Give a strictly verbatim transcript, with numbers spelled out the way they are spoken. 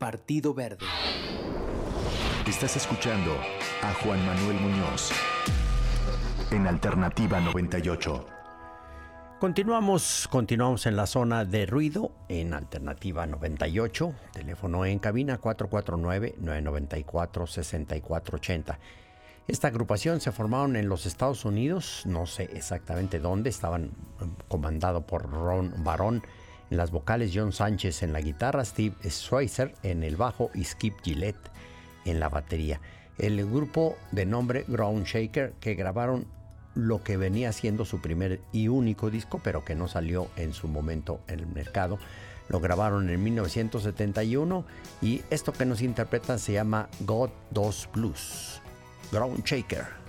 Partido Verde. Estás escuchando a Juan Manuel Muñoz en Alternativa noventa y ocho. Continuamos, continuamos en la zona de ruido en Alternativa noventa y ocho. Teléfono en cabina cuatro cuatro nueve, nueve nueve cuatro, seis cuatro ocho cero. Esta agrupación se formaron en los Estados Unidos, no sé exactamente dónde, estaban comandado por Ron Barón en las vocales, John Sánchez en la guitarra, Steve Schweitzer en el bajo y Skip Gillette en la batería. El grupo de nombre Ground Shaker, que grabaron lo que venía siendo su primer y único disco, pero que no salió en su momento en el mercado. Lo grabaron en mil novecientos setenta y uno y esto que nos interpretan se llama God dos Blues. Ground Shaker.